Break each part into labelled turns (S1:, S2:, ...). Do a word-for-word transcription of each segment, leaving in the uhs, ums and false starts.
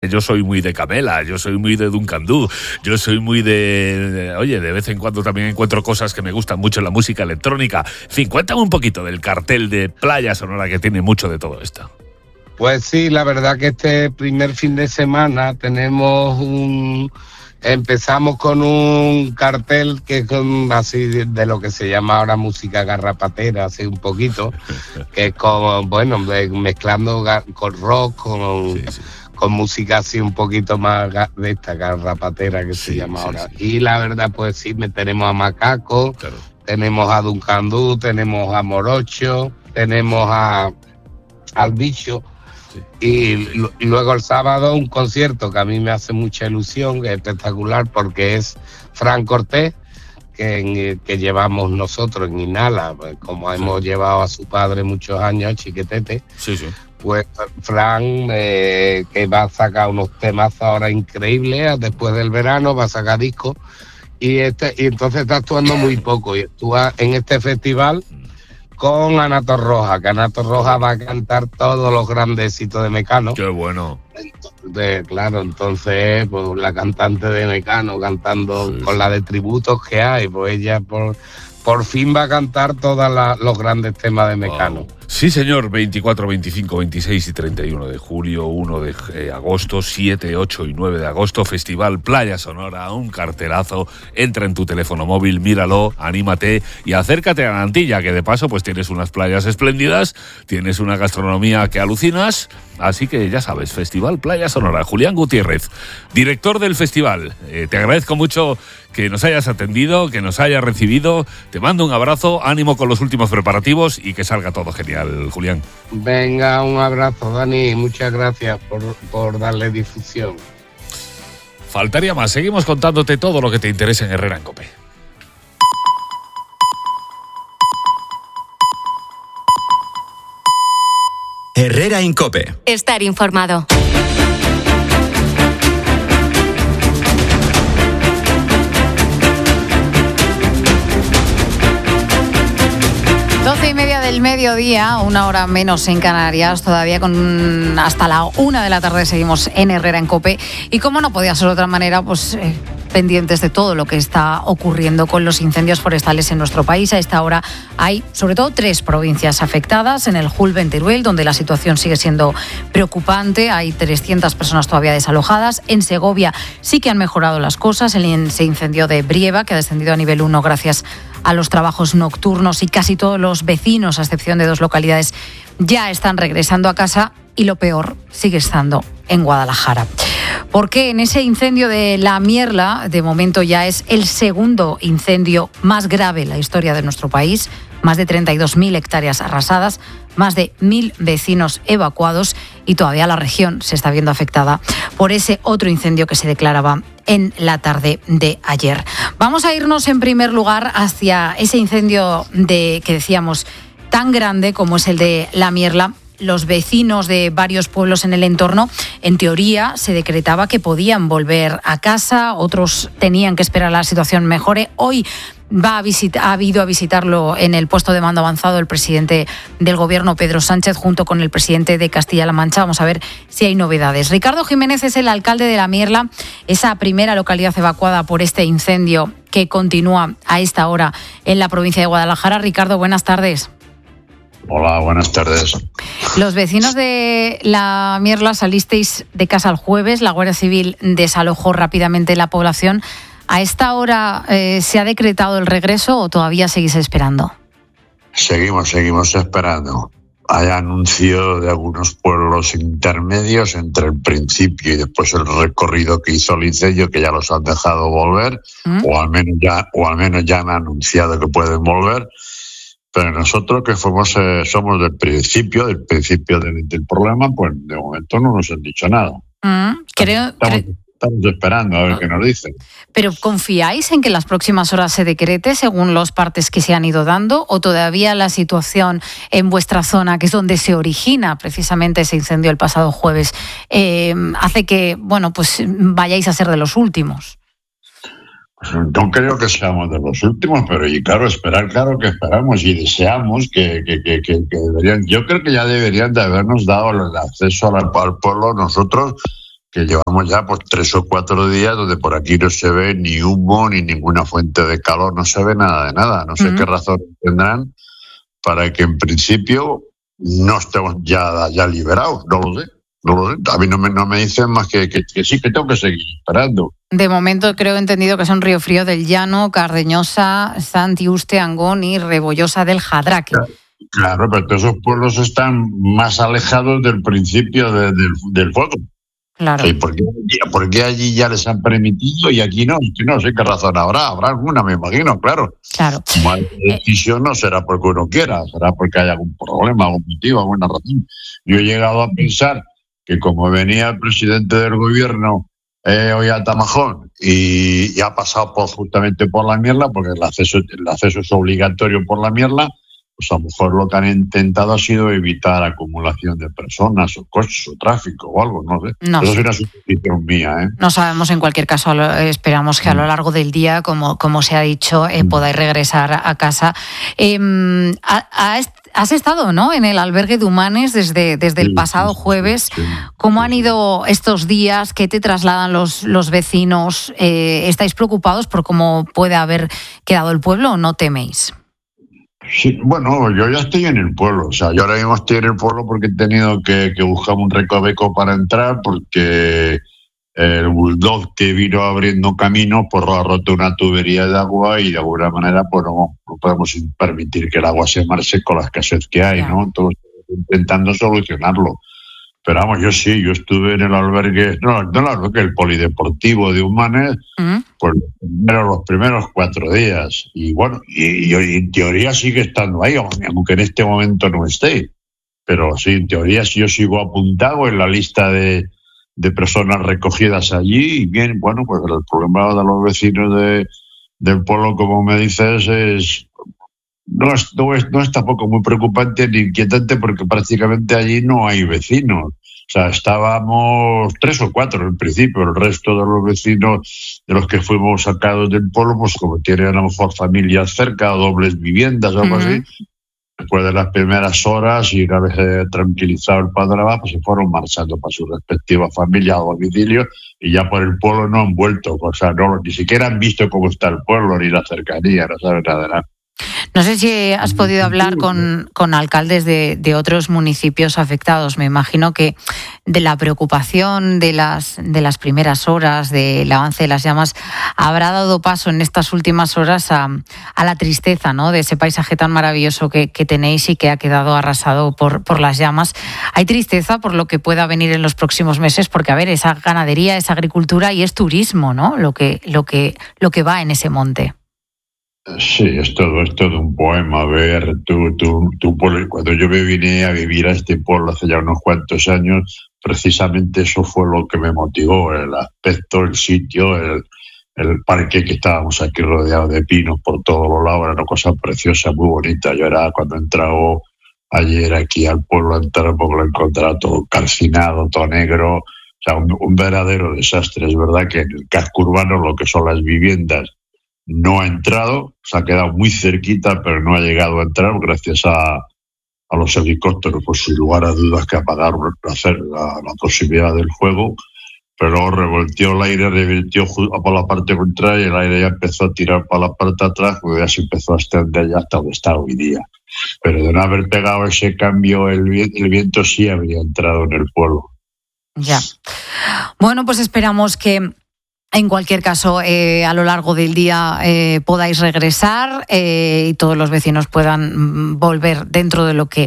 S1: Yo soy muy de Camela, yo soy muy de Duncan Du, yo soy muy de, de... Oye, de vez en cuando también encuentro cosas que me gustan mucho en la música electrónica. En fin, cuéntame un poquito del cartel de Playa Sonora, que tiene mucho de todo esto.
S2: Pues sí, la verdad que este primer fin de semana tenemos un... Empezamos con un cartel que es con, así de, de lo que se llama ahora música garrapatera, así un poquito, que es como, bueno, mezclando con rock, con... Sí, sí. con música así un poquito más de esta garrapatera que sí, se llama sí, ahora. Sí. Y la verdad, pues sí, tenemos a Macaco, claro. Tenemos a Duncan Du, tenemos a Morocho, tenemos a al Bicho. Sí. Y, sí. y luego el sábado un concierto que a mí me hace mucha ilusión, que es espectacular, porque es Fran Cortés, que, que llevamos nosotros en Inhala, pues, como sí. hemos llevado a su padre muchos años, Chiquetete.
S1: Sí, sí.
S2: Pues Fran, eh, que va a sacar unos temas ahora increíbles, después del verano va a sacar disco, y este y entonces está actuando muy poco, y actúa en este festival con Ana Torroja, que Ana Torroja va a cantar todos los grandes éxitos de Mecano.
S1: ¡Qué bueno!
S2: Entonces, claro, entonces pues la cantante de Mecano cantando sí, con sí. la de tributos que hay, pues ella por... Por fin va a cantar todos los grandes temas de Mecano.
S1: Wow. Sí, señor. veinticuatro, veinticinco, veintiséis y treinta y uno de julio, uno de eh, agosto, siete, ocho y nueve de agosto, Festival Playa Sonora, un cartelazo. Entra en tu teléfono móvil, míralo, anímate y acércate a Nantilla, que de paso pues tienes unas playas espléndidas, tienes una gastronomía que alucinas. Así que ya sabes, Festival Playa Sonora. Julián Gutiérrez, director del festival. Eh, te agradezco mucho que nos hayas atendido, que nos hayas recibido. Te mando un abrazo, ánimo con los últimos preparativos y que salga todo genial, Julián.
S2: Venga, un abrazo, Dani. Muchas gracias por, por darle difusión.
S1: Faltaría más. Seguimos contándote todo lo que te interesa en Herrera en COPE.
S3: Herrera en COPE.
S4: Estar informado. Doce y media del mediodía, una hora menos en Canarias, todavía con hasta la una de la tarde seguimos en Herrera en COPE. Y como no podía ser de otra manera, pues eh, pendientes de todo lo que está ocurriendo con los incendios forestales en nuestro país. A esta hora hay sobre todo tres provincias afectadas. En el Julbe, en Teruel, donde la situación sigue siendo preocupante, hay trescientas personas todavía desalojadas. En Segovia sí que han mejorado las cosas. El incendio de Brieva, que ha descendido a nivel uno gracias a los trabajos nocturnos, y casi todos los vecinos, a excepción de dos localidades, ya están regresando a casa. Y lo peor sigue estando en Guadalajara. Porque en ese incendio de La Mierla, de momento ya es el segundo incendio más grave en la historia de nuestro país. Más de treinta y dos mil hectáreas arrasadas, más de mil vecinos evacuados, y todavía la región se está viendo afectada por ese otro incendio que se declaraba en la tarde de ayer. Vamos a irnos en primer lugar hacia ese incendio de que decíamos tan grande como es el de La Mierla. Los vecinos de varios pueblos en el entorno, en teoría, se decretaba que podían volver a casa, otros tenían que esperar a la situación mejore. Hoy va a visitar, ha ido a visitarlo en el puesto de mando avanzado el presidente del Gobierno, Pedro Sánchez, junto con el presidente de Castilla-La Mancha. Vamos a ver si hay novedades. Ricardo Jiménez es el alcalde de La Mierla, esa primera localidad evacuada por este incendio que continúa a esta hora en la provincia de Guadalajara. Ricardo, buenas tardes.
S5: Hola, buenas tardes.
S4: Los vecinos de La Mierla salisteis de casa el jueves, la Guardia Civil desalojó rápidamente la población. ¿A esta hora eh, se ha decretado el regreso o todavía seguís esperando?
S5: Seguimos, seguimos esperando. Hay anuncio de algunos pueblos intermedios entre el principio y después el recorrido que hizo el incendio, que ya los han dejado volver, ¿Mm? o al menos ya, o al menos ya han anunciado que pueden volver. Pero nosotros que fuimos, eh, somos del principio, del principio del, del problema, pues de momento no nos han dicho nada.
S4: Mm, creo,
S5: estamos,
S4: creo...
S5: estamos esperando a ver qué nos dicen.
S4: ¿Pero confiáis en que en las próximas horas se decrete según los partes que se han ido dando, o todavía la situación en vuestra zona, que es donde se origina precisamente ese incendio el pasado jueves, eh, hace que, bueno, pues vayáis a ser de los últimos?
S5: No creo que seamos de los últimos, pero y claro, esperar, claro que esperamos y deseamos que, que, que, que, que deberían, yo creo que ya deberían de habernos dado el acceso al, al pueblo. Nosotros que llevamos ya pues tres o cuatro días donde por aquí no se ve ni humo ni ninguna fuente de calor, no se ve nada de nada. No sé uh-huh. qué razón tendrán para que en principio no estemos ya, ya liberados, no lo sé. No lo sé. A mí no me, no me dicen más que, que, que sí, que tengo que seguir esperando.
S4: De momento creo entendido que son Río Frío del Llano, Cardeñosa, Santiuste, Angón y Rebollosa del Jadraque.
S5: Claro, claro, pero todos esos pueblos están más alejados del principio de, del, del fuego.
S4: Claro.
S5: ¿Y por qué, por qué allí ya les han permitido y aquí no? Que no sé qué razón habrá. Habrá alguna, me imagino, claro.
S4: Claro.
S5: La decisión no será porque uno quiera, será porque hay algún problema, algún motivo, alguna razón. Yo he llegado a pensar que como venía el presidente del gobierno eh, hoy a Tamajón y, y ha pasado por, justamente por la Mierla, porque el acceso, el acceso es obligatorio por la Mierla, pues a lo mejor lo que han intentado ha sido evitar acumulación de personas o coches o tráfico o algo, no sé.
S4: No
S5: Eso
S4: sé.
S5: es una suposición mía, ¿eh?
S4: No sabemos, en cualquier caso, esperamos que a lo largo del día, como, como se ha dicho, eh, podáis regresar a casa. Eh, ¿Has has estado, ¿no?, en el albergue de Humanes desde, desde el pasado jueves? ¿Cómo han ido estos días? ¿Qué te trasladan los, los vecinos? Eh, ¿Estáis preocupados por cómo puede haber quedado el pueblo o no teméis?
S5: Sí, bueno, yo ya estoy en el pueblo, o sea, yo ahora mismo estoy en el pueblo porque he tenido que, que buscar un recoveco para entrar porque el bulldog que vino abriendo camino pues ha roto una tubería de agua y de alguna manera pues no, no podemos permitir que el agua se marche con la escasez que hay, ¿no? Entonces, intentando solucionarlo. Pero vamos, yo sí, yo estuve en el albergue, no, no el albergue, el polideportivo de Humanes, uh-huh. pues los primeros, los primeros cuatro días. Y bueno, y, y en teoría sigue estando ahí, aunque en este momento no esté. Pero sí, en teoría sí yo sigo apuntado en la lista de, de personas recogidas allí. Y bien, bueno, pues el problema de los vecinos de, del pueblo, como me dices, es... No es, no, es, no es tampoco muy preocupante ni inquietante porque prácticamente allí no hay vecinos. O sea, estábamos tres o cuatro en principio. El resto de los vecinos de los que fuimos sacados del pueblo, pues como tienen a lo mejor familias cerca, dobles viviendas o algo uh-huh. así, después de las primeras horas y una vez eh, tranquilizado el panorama, pues se fueron marchando para sus respectivas familias o domicilios y ya por el pueblo no han vuelto. O sea, no, ni siquiera han visto cómo está el pueblo ni la cercanía, no saben nada de nada.
S4: No sé si has podido hablar con, con alcaldes de, de otros municipios afectados. Me imagino que de la preocupación de las, de las primeras horas, del avance de las llamas, habrá dado paso en estas últimas horas a, a la tristeza, ¿no?, de ese paisaje tan maravilloso que, que tenéis y que ha quedado arrasado por, por las llamas. Hay tristeza por lo que pueda venir en los próximos meses, porque, a ver, esa ganadería, esa agricultura y es turismo, ¿no?, lo que, lo que, lo que va en ese monte.
S5: Sí, es todo, es todo un poema. A ver, tú, tú, tú, cuando yo me vine a vivir a este pueblo hace ya unos cuantos años, precisamente eso fue lo que me motivó, el aspecto, el sitio, el, el parque que estábamos aquí rodeado de pinos por todos los lados, era una cosa preciosa, muy bonita. Yo era, cuando he entrado ayer aquí al pueblo entero, porque lo he encontrado todo calcinado, todo negro, o sea, un, un verdadero desastre. Es verdad que en el casco urbano, lo que son las viviendas, no ha entrado, se ha quedado muy cerquita, pero no ha llegado a entrar gracias a, a los helicópteros, pues sin lugar a dudas que apagaron la, la, la posibilidad del fuego, pero luego revolteó el aire, revirtió por la parte contraria y el aire ya empezó a tirar para la parte de atrás, pues ya se empezó a extender ya hasta donde está hoy día. Pero de no haber pegado ese cambio, el, el viento sí habría entrado en el pueblo.
S4: Ya. Bueno, pues esperamos que en cualquier caso, eh, a lo largo del día eh, podáis regresar eh, y todos los vecinos puedan volver dentro de lo que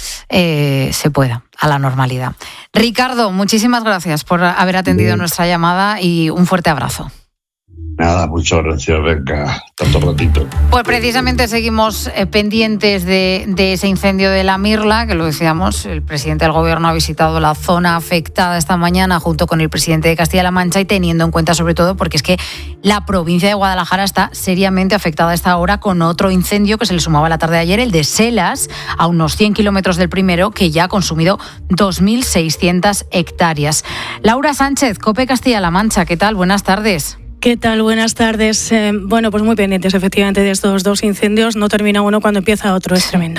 S4: eh, se pueda a la normalidad. Ricardo, muchísimas gracias por haber atendido Bien. nuestra llamada y un fuerte abrazo.
S5: Nada, muchas gracias, venga, tanto ratito.
S4: Pues precisamente seguimos eh, pendientes de, de ese incendio de la Mirla, que lo decíamos, el presidente del gobierno ha visitado la zona afectada esta mañana junto con el presidente de Castilla-La Mancha y teniendo en cuenta sobre todo porque es que la provincia de Guadalajara está seriamente afectada a esta hora con otro incendio que se le sumaba la tarde de ayer, el de Selas, a unos cien kilómetros del primero, que ya ha consumido dos mil seiscientas hectáreas. Laura Sánchez, COPE Castilla-La Mancha, ¿qué tal? Buenas tardes.
S6: ¿Qué tal? Buenas tardes. Eh, bueno, pues muy pendientes efectivamente de estos dos incendios. No termina uno cuando empieza otro. Es tremendo.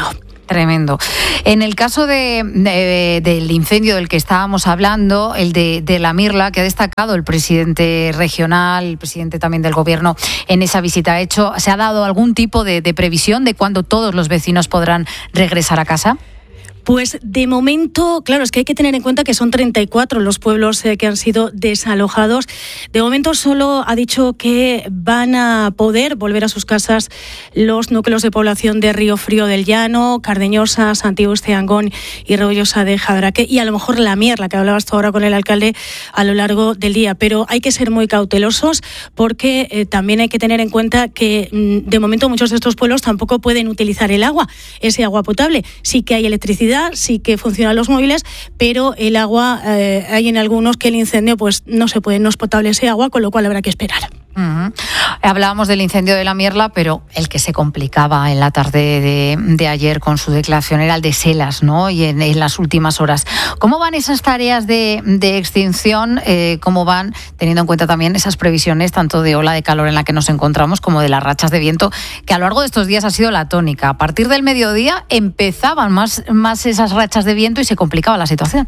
S4: Tremendo. En el caso de, de, del incendio del que estábamos hablando, el de, de La Mirla, que ha destacado el presidente regional, el presidente también del gobierno en esa visita hecho, ¿se ha dado algún tipo de, de previsión de cuándo todos los vecinos podrán regresar a casa?
S6: Pues de momento, claro, es que hay que tener en cuenta que son treinta y cuatro los pueblos eh, que han sido desalojados. De momento solo ha dicho que van a poder volver a sus casas los núcleos de población de Río Frío del Llano, Cardeñosa, Santiago Angón y Rebollosa de Jadraque, y a lo mejor La Mirla, que hablabas tú ahora con el alcalde, a lo largo del día. Pero hay que ser muy cautelosos porque eh, también hay que tener en cuenta que mm, de momento muchos de estos pueblos tampoco pueden utilizar el agua, ese agua potable. Sí que hay electricidad, sí que funcionan los móviles, pero el agua, eh, hay en algunos que el incendio pues no se puede, no es potable ese agua, con lo cual habrá que esperar.
S4: Uh-huh. Hablábamos del incendio de La Mirla, pero el que se complicaba en la tarde de, de ayer con su declaración era el de Selas, ¿no? Y en, en las últimas horas. ¿Cómo van esas tareas de, de extinción? Eh, ¿Cómo van, teniendo en cuenta también esas previsiones tanto de ola de calor en la que nos encontramos como de las rachas de viento, que a lo largo de estos días ha sido la tónica? A partir del mediodía empezaban más, más esas rachas de viento y se complicaba la situación.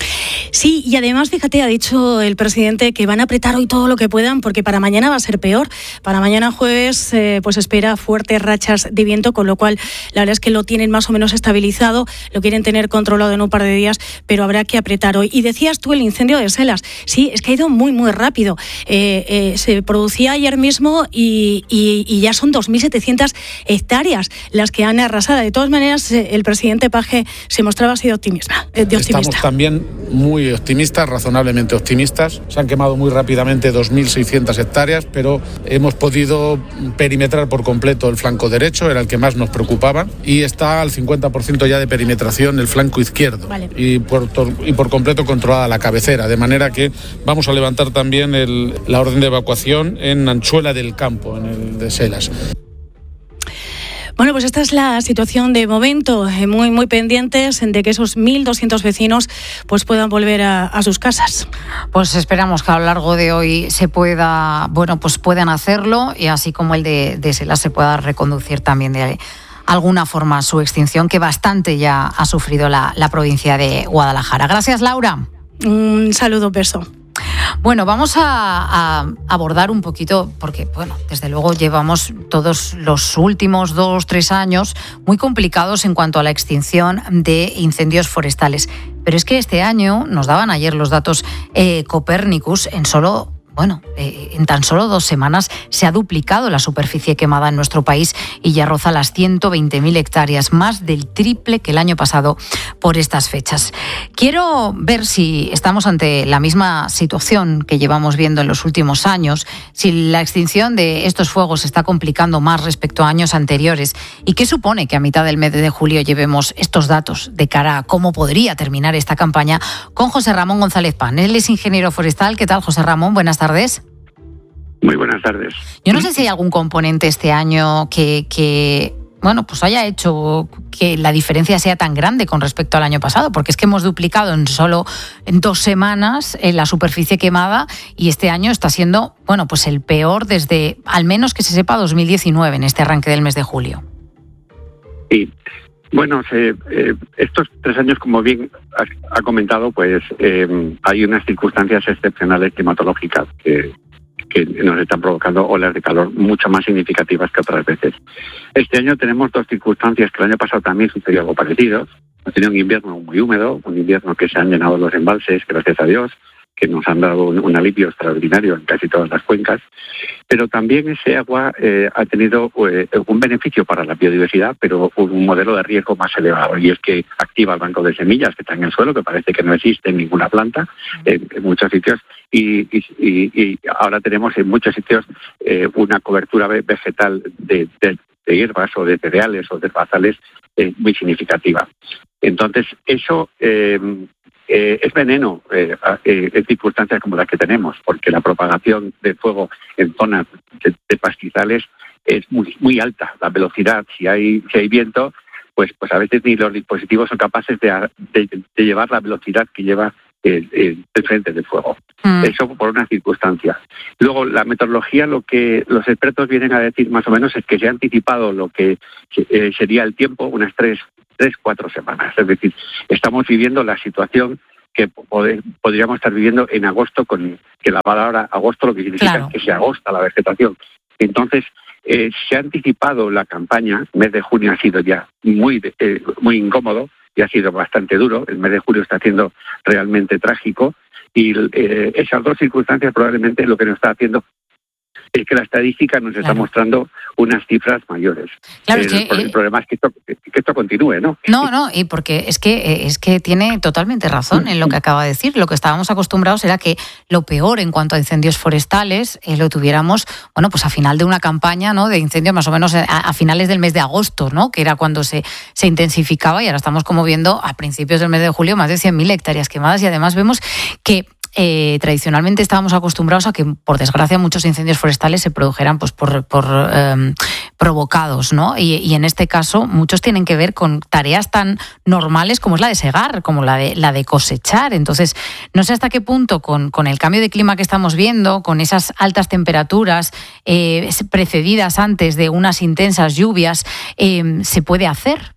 S6: Sí, y además, fíjate, ha dicho el presidente que van a apretar hoy todo lo que puedan porque para mañana va a ser peor. Para mañana jueves eh, pues espera fuertes rachas de viento, con lo cual la verdad es que lo tienen más o menos estabilizado, lo quieren tener controlado en un par de días, pero habrá que apretar hoy. Y decías tú el incendio de Selas. Sí, es que ha ido muy, muy rápido. Eh, eh, se producía ayer mismo y, y, y ya son dos mil setecientas hectáreas las que han arrasado. De todas maneras, eh, el presidente Paje se mostraba así de optimista. Eh, de optimista.
S7: Estamos también muy optimistas, razonablemente optimistas. Se han quemado muy rápidamente dos mil seiscientas hectáreas, pero hemos podido perimetrar por completo el flanco derecho, era el que más nos preocupaba, y está al cincuenta por ciento ya de perimetración el flanco izquierdo. Vale. y, por, y por completo controlada la cabecera, de manera que vamos a levantar también el, la orden de evacuación en Anchuela del Campo, en el de Selas.
S6: Bueno, pues esta es la situación de momento, muy muy pendientes de que esos mil doscientos vecinos pues puedan volver a, a sus casas.
S4: Pues esperamos que a lo largo de hoy se pueda, bueno, pues puedan hacerlo, y así como el de, de Selas se pueda reconducir también de alguna forma su extinción, que bastante ya ha sufrido la, la provincia de Guadalajara. Gracias, Laura.
S6: Un saludo, beso.
S4: Bueno, vamos a, a abordar un poquito, porque, bueno, desde luego llevamos todos los últimos dos, tres años muy complicados en cuanto a la extinción de incendios forestales. Pero es que este año, nos daban ayer los datos eh, Copernicus, en solo... Bueno, eh, en tan solo dos semanas se ha duplicado la superficie quemada en nuestro país y ya roza las ciento veinte mil hectáreas, más del triple que el año pasado por estas fechas. Quiero ver si estamos ante la misma situación que llevamos viendo en los últimos años, si la extinción de estos fuegos se está complicando más respecto a años anteriores, y qué supone que a mitad del mes de julio llevemos estos datos de cara a cómo podría terminar esta campaña, con José Ramón González Pan. Él es ingeniero forestal. ¿Qué tal, José Ramón? Buenas tardes. tardes.
S8: Muy buenas tardes.
S4: Yo no sé si hay algún componente este año que, que, bueno, pues haya hecho que la diferencia sea tan grande con respecto al año pasado, porque es que hemos duplicado en solo en dos semanas en la superficie quemada, y este año está siendo, bueno, pues el peor desde, al menos que se sepa, dos mil diecinueve, en este arranque del mes de julio.
S8: Sí. Bueno, se, eh, estos tres años, como bien ha, ha comentado, pues eh, hay unas circunstancias excepcionales climatológicas que, que nos están provocando olas de calor mucho más significativas que otras veces. Este año tenemos dos circunstancias que el año pasado también sucedió algo parecido. Hemos tenido un invierno muy húmedo, un invierno que se han llenado los embalses, gracias a Dios, que nos han dado un, un alivio extraordinario en casi todas las cuencas, pero también ese agua eh, ha tenido eh, un beneficio para la biodiversidad, pero un modelo de riesgo más elevado, y es que activa el banco de semillas que está en el suelo, que parece que no existe en ninguna planta en, en muchos sitios, y, y, y ahora tenemos en muchos sitios eh, una cobertura vegetal de, de, de hierbas o de cereales o de herbazales eh, muy significativa. Entonces, eso... Eh, Eh, es veneno eh, eh, en circunstancias como las que tenemos, porque la propagación de fuego en zonas de, de pastizales es muy muy alta. La velocidad, si hay si hay viento, pues pues a veces ni los dispositivos son capaces de, de, de llevar la velocidad que lleva el, el, el frente del fuego. Mm. Eso por una circunstancia. Luego, la meteorología, lo que los expertos vienen a decir más o menos es que se ha anticipado lo que eh, sería el tiempo, unas tres tres, cuatro semanas. Es decir, estamos viviendo la situación que poder, podríamos estar viviendo en agosto, con que la palabra agosto lo que significa claro. es que se agosta la vegetación. Entonces, eh, se ha anticipado la campaña. El mes de junio ha sido ya muy, eh, muy incómodo y ha sido bastante duro. El mes de julio está siendo realmente trágico y eh, esas dos circunstancias probablemente lo que nos está haciendo es que la estadística nos está claro. mostrando unas cifras mayores.
S4: Claro,
S8: el,
S4: es que,
S8: el problema es que esto, que esto continúe, ¿no?
S4: No, no, y porque es que es que tiene totalmente razón en lo que acaba de decir. Lo que estábamos acostumbrados era que lo peor en cuanto a incendios forestales eh, lo tuviéramos, bueno, pues a final de una campaña, ¿no? De incendios más o menos a, a finales del mes de agosto, ¿no? Que era cuando se, se intensificaba, y ahora estamos como viendo a principios del mes de julio más de cien mil hectáreas quemadas, y además vemos que Eh, tradicionalmente estábamos acostumbrados a que, por desgracia, muchos incendios forestales se produjeran pues por, por eh, provocados, ¿no? Y, y en este caso muchos tienen que ver con tareas tan normales como es la de segar, como la de la de cosechar. Entonces, no sé hasta qué punto con, con el cambio de clima que estamos viendo, con esas altas temperaturas eh, precedidas antes de unas intensas lluvias, eh, se puede hacer.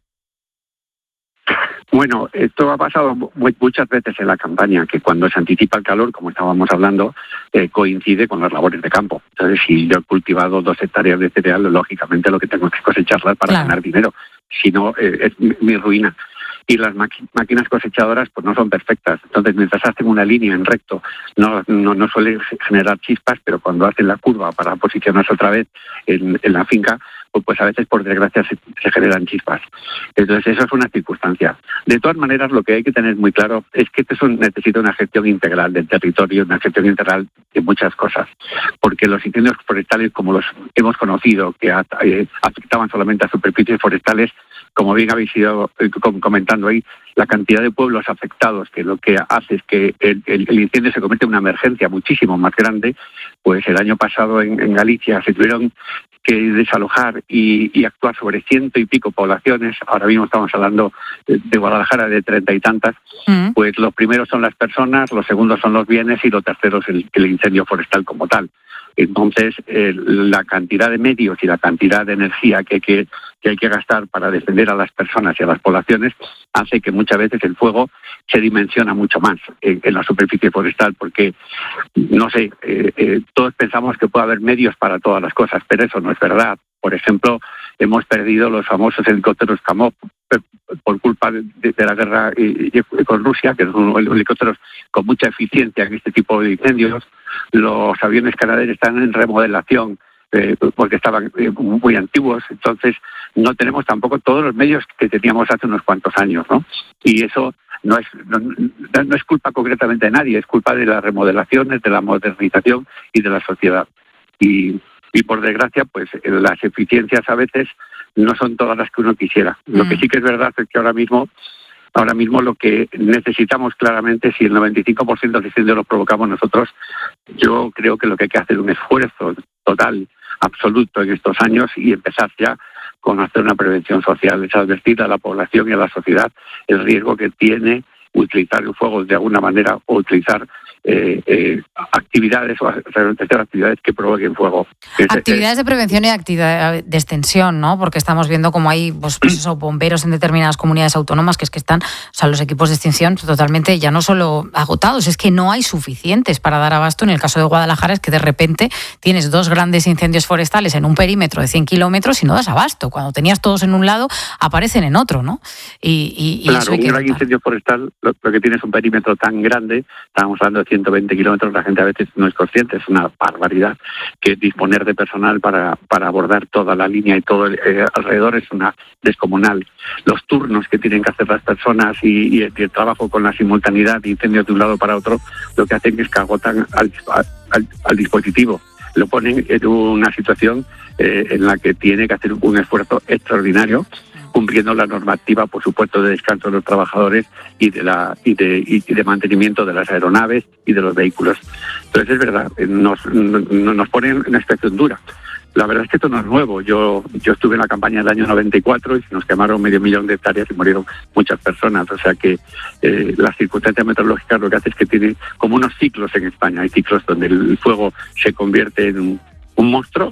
S8: Bueno, esto ha pasado muchas veces en la campaña, que cuando se anticipa el calor, como estábamos hablando, eh, coincide con las labores de campo. Entonces, si yo he cultivado dos hectáreas de cereal, lógicamente lo que tengo que cosecharlas para claro. ganar dinero. Si no, eh, es mi, mi ruina. Y las máquinas cosechadoras pues no son perfectas. Entonces, mientras hacen una línea en recto, no, no, no suelen generar chispas, pero cuando hacen la curva para posicionarse otra vez en, en la finca, pues, pues a veces, por desgracia, se, se generan chispas. Entonces, eso es una circunstancia. De todas maneras, lo que hay que tener muy claro es que esto necesita una gestión integral del territorio, una gestión integral de muchas cosas. Porque los incendios forestales, como los hemos conocido, que eh, afectaban solamente a superficies forestales, como bien habéis ido comentando ahí, la cantidad de pueblos afectados, que lo que hace es que el, el, el incendio se convierte en una emergencia muchísimo más grande. Pues el año pasado en, en Galicia se tuvieron que desalojar y, y actuar sobre ciento y pico poblaciones. Ahora mismo estamos hablando de, de Guadalajara de treinta y tantas. Mm. Pues los primeros son las personas, los segundos son los bienes y los terceros el, el incendio forestal como tal. Entonces, eh, la cantidad de medios y la cantidad de energía que hay que, que hay que gastar para defender a las personas y a las poblaciones hace que muchas veces el fuego se dimensiona mucho más en, en la superficie forestal, porque, no sé, eh, eh, todos pensamos que puede haber medios para todas las cosas, pero eso no es verdad. Por ejemplo, hemos perdido los famosos helicópteros Kamov por culpa de, de la guerra con Rusia, que son helicópteros con mucha eficiencia en este tipo de incendios. Los aviones canadienses están en remodelación eh, porque estaban eh, muy antiguos, entonces no tenemos tampoco todos los medios que teníamos hace unos cuantos años, ¿no? Y eso no es no, no es culpa concretamente de nadie, es culpa de las remodelaciones, de la modernización y de la sociedad. Y Y por desgracia, pues las eficiencias a veces no son todas las que uno quisiera. Mm. Lo que sí que es verdad es que ahora mismo, ahora mismo lo que necesitamos claramente, si el noventa y cinco por ciento de los incendios los provocamos nosotros, yo creo que lo que hay que hacer es un esfuerzo total, absoluto en estos años y empezar ya con hacer una prevención social, es advertir a la población y a la sociedad el riesgo que tiene utilizar el fuego de alguna manera o utilizar eh, eh, actividades o hacer actividades que provoquen fuego.
S4: Actividades de prevención y actividad de extensión, ¿no? Porque estamos viendo como hay pues, pues eso, bomberos en determinadas comunidades autónomas que es que están, o sea, los equipos de extinción totalmente ya no solo agotados, es que no hay suficientes para dar abasto. En el caso de Guadalajara es que de repente tienes dos grandes incendios forestales en un perímetro de cien kilómetros y no das abasto. Cuando tenías todos en un lado, aparecen en otro, ¿no? Y, y, y
S8: claro,
S4: eso hay que
S8: un gran incendio forestal lo, lo que tiene es un perímetro tan grande, estábamos hablando de ciento veinte kilómetros, la gente a veces no es consciente, es una barbaridad, que disponer de personal para, para abordar toda la línea y todo el, eh, alrededor es una descomunal. Los turnos que tienen que hacer las personas y, y, el, y el trabajo con la simultaneidad de incendios de un lado para otro, lo que hacen es que agotan al, al, al dispositivo. Lo ponen en una situación eh, en la que tiene que hacer un esfuerzo extraordinario, cumpliendo la normativa, por supuesto, de descanso de los trabajadores y de la y de, y de mantenimiento de las aeronaves y de los vehículos. Entonces, es verdad, nos, nos, nos ponen en una situación dura. La verdad es que esto no es nuevo. Yo yo estuve en la campaña del año noventa y cuatro y se nos quemaron medio millón de hectáreas y murieron muchas personas. O sea que eh, las circunstancias meteorológicas lo que hace es que tiene como unos ciclos en España. Hay ciclos donde el fuego se convierte en un, un monstruo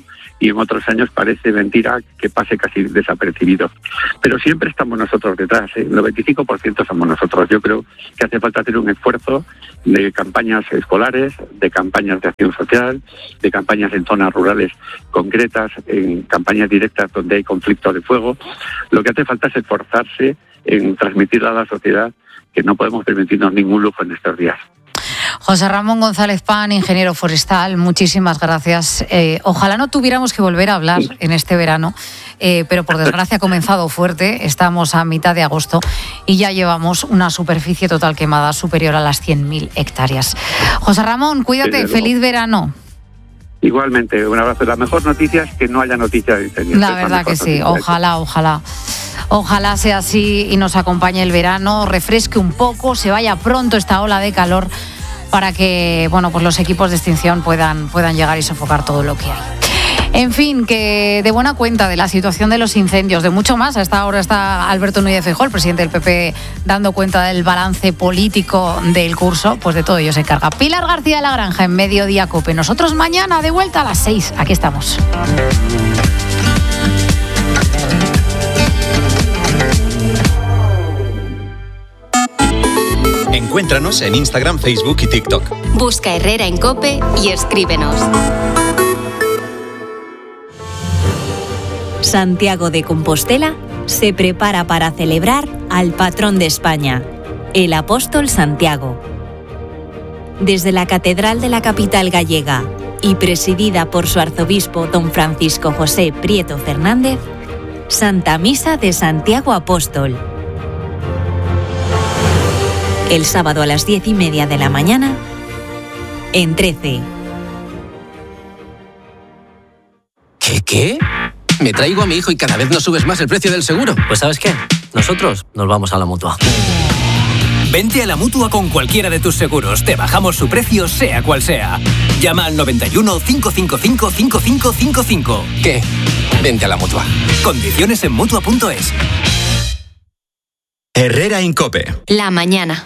S8: y en otros años parece mentira que pase casi desapercibido. Pero siempre estamos nosotros detrás, ¿eh? El noventa y cinco por ciento somos nosotros. Yo creo que hace falta hacer un esfuerzo de campañas escolares, de campañas de acción social, de campañas en zonas rurales concretas, en campañas directas donde hay conflicto de fuego. Lo que hace falta es esforzarse en transmitir a la sociedad que no podemos permitirnos ningún lujo en estos días.
S4: José Ramón González Pan, ingeniero forestal, muchísimas gracias. Eh, ojalá no tuviéramos que volver a hablar en este verano, eh, pero por desgracia ha comenzado fuerte. Estamos a mitad de agosto y ya llevamos una superficie total quemada superior a las cien mil hectáreas. José Ramón, cuídate, feliz verano.
S8: Igualmente, un abrazo. La mejor noticia es que no haya noticias de incendios.
S4: La verdad que sí, ojalá, ojalá. Ojalá sea así y nos acompañe el verano, refresque un poco, se vaya pronto esta ola de calor para que, bueno, pues los equipos de extinción puedan, puedan llegar y sofocar todo lo que hay. En fin, que de buena cuenta de la situación de los incendios, de mucho más. Hasta ahora está Alberto Núñez Feijóo, el presidente del P P, dando cuenta del balance político del curso. Pues de todo ello se encarga Pilar García de la Granja en Mediodía COPE. Nosotros mañana de vuelta a las seis. Aquí estamos.
S3: Encuéntranos en Instagram, Facebook y TikTok.
S9: Busca Herrera en COPE y escríbenos. Santiago de Compostela se prepara para celebrar al patrón de España, el apóstol Santiago. Desde la Catedral de la capital gallega y presidida por su arzobispo don Francisco José Prieto Fernández, Santa Misa de Santiago Apóstol. El sábado a las diez y media de la mañana, en trece.
S10: ¿Qué, qué? Me traigo a mi hijo y cada vez nos subes más el precio del seguro.
S11: Pues ¿sabes qué? Nosotros nos vamos a la Mutua.
S12: Vente a la Mutua con cualquiera de tus seguros. Te bajamos su precio, sea cual sea. Llama al noventa y uno, cinco cinco cinco, cinco cinco cinco cinco.
S10: ¿Qué? Vente a la Mutua.
S12: Condiciones en Mutua punto es.
S3: Herrera en COPE.
S9: La mañana.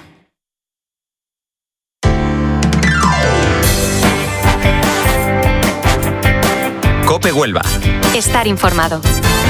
S3: COPE Huelva.
S9: Estar informado.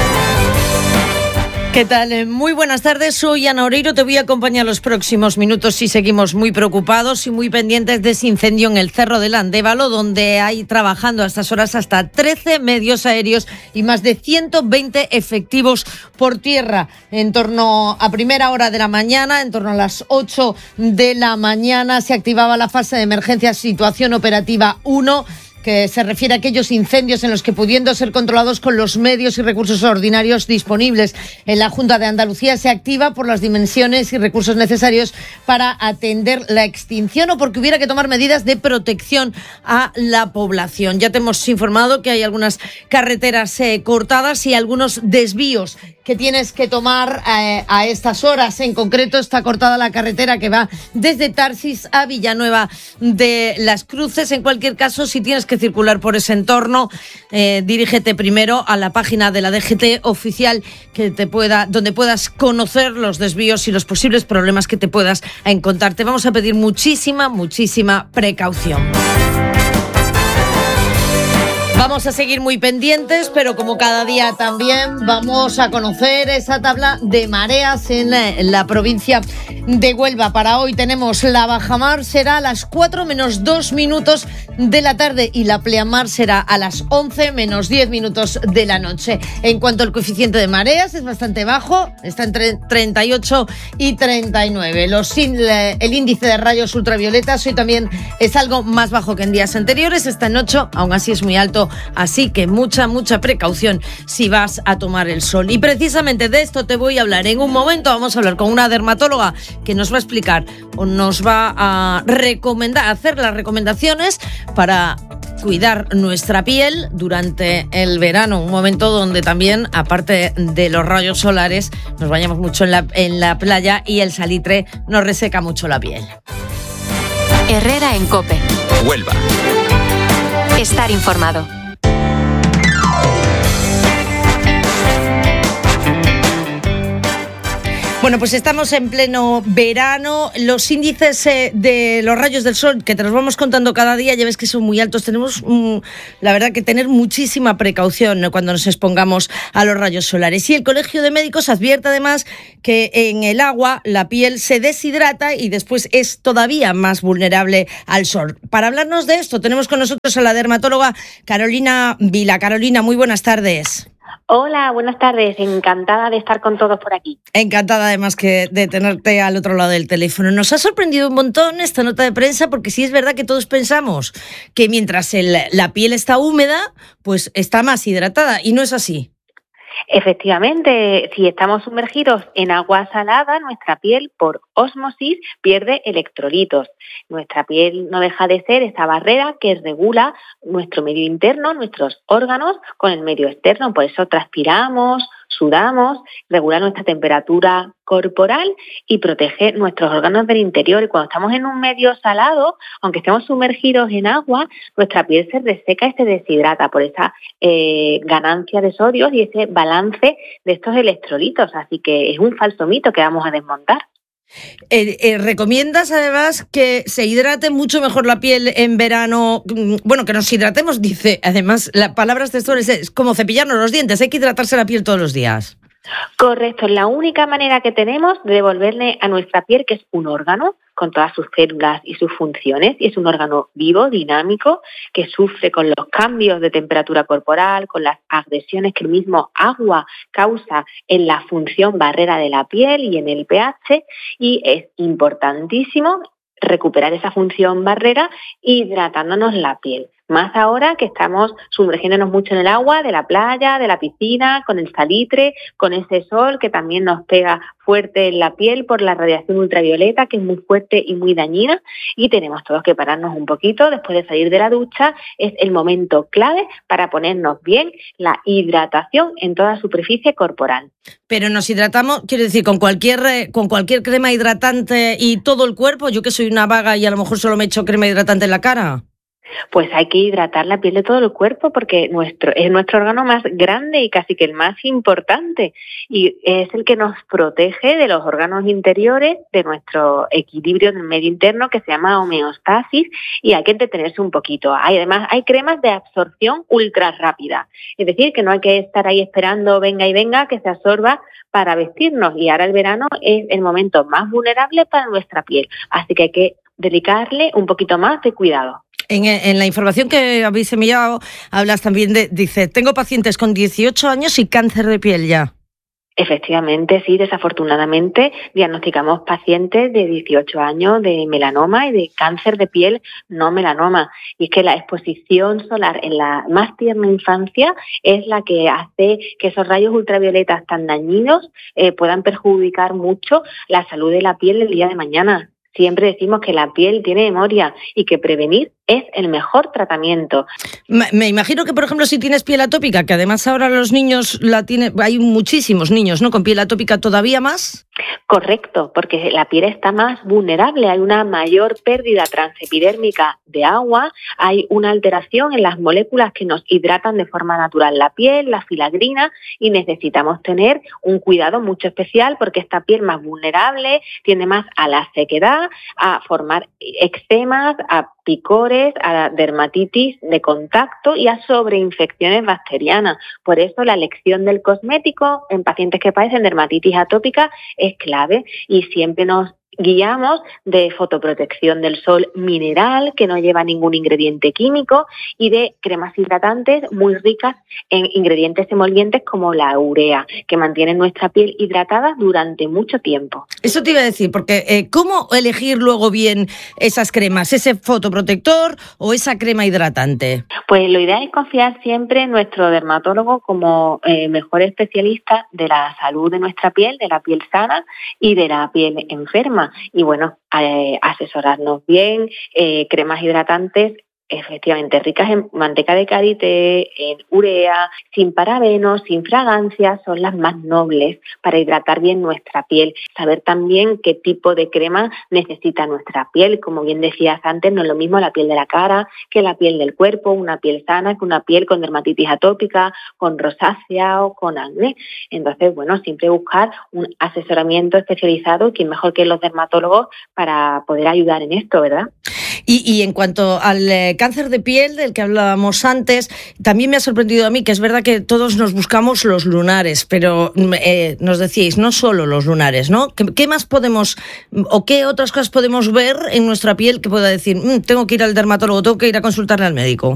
S13: ¿Qué tal? Muy buenas tardes, soy Ana Oreiro, te voy a acompañar los próximos minutos y seguimos muy preocupados y muy pendientes de ese incendio en el Cerro del Andévalo, donde hay trabajando a estas horas hasta trece medios aéreos y más de ciento veinte efectivos por tierra. En torno a primera hora de la mañana, en torno a las ocho de la mañana, se activaba la fase de emergencia situación operativa uno, que se refiere a aquellos incendios en los que, pudiendo ser controlados con los medios y recursos ordinarios disponibles en la Junta de Andalucía, se activa por las dimensiones y recursos necesarios para atender la extinción o porque hubiera que tomar medidas de protección a la población. Ya te hemos informado que hay algunas carreteras eh, cortadas y algunos desvíos que tienes que tomar eh, a estas horas. En concreto está cortada la carretera que va desde Tarsis a Villanueva de las Cruces. En cualquier caso, si tienes que circular por ese entorno, eh, dirígete primero a la página de la D G T oficial que te pueda, donde puedas conocer los desvíos y los posibles problemas que te puedas encontrar. Te vamos a pedir muchísima, muchísima precaución. Vamos a seguir muy pendientes, pero como cada día también vamos a conocer esa tabla de mareas en la, en la provincia de Huelva. Para hoy tenemos la bajamar, será a las cuatro menos dos minutos de la tarde y la pleamar será a las once menos diez minutos de la noche. En cuanto al coeficiente de mareas, es bastante bajo, está entre treinta y ocho y treinta y nueve. Los, el índice de rayos ultravioletas hoy también es algo más bajo que en días anteriores, está en ocho, aún así es muy alto. Así que mucha, mucha precaución si vas a tomar el sol. Y precisamente de esto te voy a hablar. En un momento vamos a hablar con una dermatóloga que nos va a explicar o nos va a recomendar, a hacer las recomendaciones para cuidar nuestra piel durante el verano. Un momento donde también, aparte de los rayos solares, nos bañamos mucho en la, en la playa y el salitre nos reseca mucho la piel.
S9: Herrera en COPE.
S3: Huelva.
S9: Estar informado.
S13: Bueno, pues estamos en pleno verano. Los índices eh, de los rayos del sol, que te los vamos contando cada día, ya ves que son muy altos. Tenemos, mm, la verdad, que tener muchísima precaución, ¿no?, cuando nos expongamos a los rayos solares. Y el Colegio de Médicos advierte además que en el agua la piel se deshidrata y después es todavía más vulnerable al sol. Para hablarnos de esto tenemos con nosotros a la dermatóloga Carolina Vila. Carolina, muy buenas tardes.
S14: Hola, buenas tardes. Encantada de estar con todos por aquí.
S13: Encantada además que de tenerte al otro lado del teléfono. Nos ha sorprendido un montón esta nota de prensa porque sí es verdad que todos pensamos que mientras el, la piel está húmeda, pues está más hidratada y no es así.
S14: Efectivamente, si estamos sumergidos en agua salada, nuestra piel por ósmosis pierde electrolitos. Nuestra piel no deja de ser esa barrera que regula nuestro medio interno, nuestros órganos, con el medio externo. Por eso transpiramos, sudamos, regula nuestra temperatura corporal y protege nuestros órganos del interior. Y cuando estamos en un medio salado, aunque estemos sumergidos en agua, nuestra piel se reseca y se deshidrata por esa eh, ganancia de sodios y ese balance de estos electrolitos. Así que es un falso mito que vamos a desmontar.
S13: Eh, eh, ¿Recomiendas además que se hidrate mucho mejor la piel en verano? Bueno, que nos hidratemos, dice. Además, las palabras textuales es como cepillarnos los dientes. Hay que hidratarse la piel todos los días.
S14: Correcto, es la única manera que tenemos de devolverle a nuestra piel, que es un órgano con todas sus células y sus funciones, y es un órgano vivo, dinámico, que sufre con los cambios de temperatura corporal, con las agresiones que el mismo agua causa en la función barrera de la piel y en el pH, y es importantísimo recuperar esa función barrera hidratándonos la piel. Más ahora que estamos sumergiéndonos mucho en el agua de la playa, de la piscina, con el salitre, con ese sol que también nos pega fuerte en la piel por la radiación ultravioleta, que es muy fuerte y muy dañina, y tenemos todos que pararnos un poquito después de salir de la ducha. Es el momento clave para ponernos bien la hidratación en toda la superficie corporal.
S13: Pero nos hidratamos, quiero decir, con cualquier con cualquier crema hidratante y todo el cuerpo. Yo que soy una vaga y a lo mejor solo me echo crema hidratante en la cara.
S14: Pues hay que hidratar la piel de todo el cuerpo porque nuestro es nuestro órgano más grande y casi que el más importante, y es el que nos protege de los órganos interiores, de nuestro equilibrio en el medio interno, que se llama homeostasis, y hay que entretenerse un poquito. Hay, además, hay cremas de absorción ultra rápida, es decir, que no hay que estar ahí esperando venga y venga que se absorba para vestirnos, y ahora el verano es el momento más vulnerable para nuestra piel, así que hay que dedicarle un poquito más de cuidado.
S13: En, en la información que habéis enviado hablas también de, dice, tengo pacientes con dieciocho años y cáncer de piel ya.
S14: Efectivamente, sí, desafortunadamente diagnosticamos pacientes de dieciocho años de melanoma y de cáncer de piel no melanoma. Y es que la exposición solar en la más tierna infancia es la que hace que esos rayos ultravioletas tan dañinos eh, puedan perjudicar mucho la salud de la piel el día de mañana. Siempre decimos que la piel tiene memoria y que prevenir es el mejor tratamiento.
S13: Me, me imagino que, por ejemplo, si tienes piel atópica, que además ahora los niños la tienen, hay muchísimos niños, ¿no?, con piel atópica todavía más.
S14: Correcto, porque la piel está más vulnerable, hay una mayor pérdida transepidérmica de agua, hay una alteración en las moléculas que nos hidratan de forma natural la piel, la filagrina, y necesitamos tener un cuidado mucho especial porque esta piel más vulnerable tiende más a la sequedad, a formar eczemas, a picores, a dermatitis de contacto y a sobreinfecciones bacterianas. Por eso la elección del cosmético en pacientes que padecen dermatitis atópica es clave, y siempre nos guiamos de fotoprotección del sol mineral, que no lleva ningún ingrediente químico, y de cremas hidratantes muy ricas en ingredientes emolientes como la urea, que mantienen nuestra piel hidratada durante mucho tiempo.
S13: Eso te iba a decir, porque eh, ¿cómo elegir luego bien esas cremas? ¿Ese fotoprotector o esa crema hidratante?
S14: Pues lo ideal es confiar siempre en nuestro dermatólogo como eh, mejor especialista de la salud de nuestra piel, de la piel sana y de la piel enferma. Y bueno, eh, asesorarnos bien, eh, cremas hidratantes efectivamente ricas en manteca de karité, en urea, sin parabenos, sin fragancias, son las más nobles para hidratar bien nuestra piel. Saber también qué tipo de crema necesita nuestra piel. Como bien decías antes, no es lo mismo la piel de la cara que la piel del cuerpo, una piel sana que una piel con dermatitis atópica, con rosácea o con acné. Entonces, bueno, siempre buscar un asesoramiento especializado, quién mejor que los dermatólogos para poder ayudar en esto, ¿verdad?
S13: Y, y en cuanto al eh, cáncer de piel del que hablábamos antes, también me ha sorprendido a mí que es verdad que todos nos buscamos los lunares, pero eh, nos decíais, no solo los lunares, ¿no? ¿Qué, qué más podemos o qué otras cosas podemos ver en nuestra piel que pueda decir, mmm, tengo que ir al dermatólogo, tengo que ir a consultarle al médico?